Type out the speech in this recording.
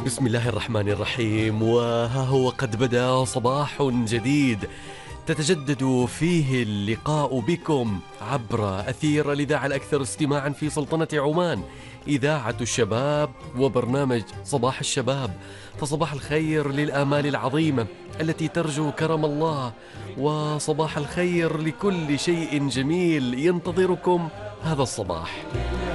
بسم الله الرحمن الرحيم، وها هو قد بدأ صباح جديد تتجدد فيه اللقاء بكم عبر أثير الإذاعة الأكثر استماعا في سلطنة عمان، إذاعة الشباب وبرنامج صباح الشباب. فصباح الخير للآمال العظيمة التي ترجو كرم الله، وصباح الخير لكل شيء جميل ينتظركم هذا الصباح.